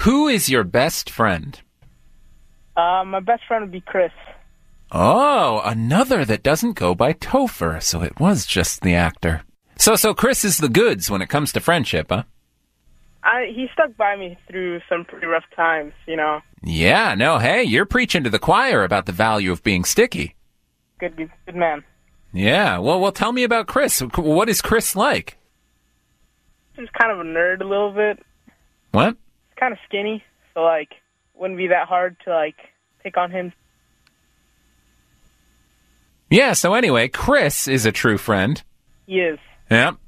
Who is your best friend? My best friend would be Chris. Oh, another that doesn't go by Topher, so it was just the actor. So Chris is the goods when it comes to friendship, huh? He stuck by me through some pretty rough times, you know. Yeah, no, hey, you're preaching to the choir about the value of being sticky. Good man. Yeah, well, tell me about Chris. What is Chris like? He's kind of a nerd a little bit. What? He's kind of skinny, so, like, wouldn't be that hard to, like, pick on him. Yeah, so anyway, Chris is a true friend. He is. Yeah,